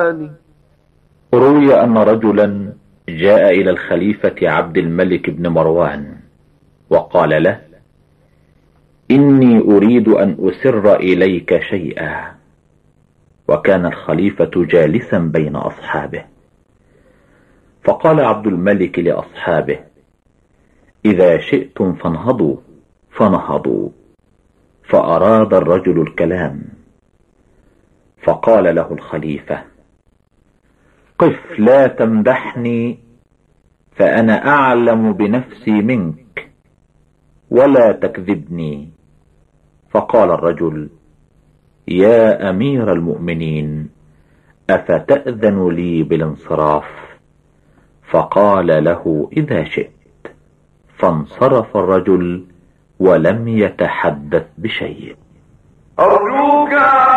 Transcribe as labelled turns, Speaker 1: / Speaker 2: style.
Speaker 1: الثاني.
Speaker 2: روي أن رجلا جاء إلى الخليفة عبد الملك بن مروان وقال له: إني أريد أن أسر إليك شيئا. وكان الخليفة جالسا بين أصحابه، فقال عبد الملك لأصحابه: إذا شئتم فانهضوا. فنهضوا، فأراد الرجل الكلام، فقال له الخليفة: قف، لا تمدحني، فأنا أعلم بنفسي منك، ولا تكذبني. فقال الرجل: يا أمير المؤمنين، أفتأذن لي بالانصراف؟ فقال له: إذا شئت. فانصرف الرجل ولم يتحدث بشيء.
Speaker 1: أرجوك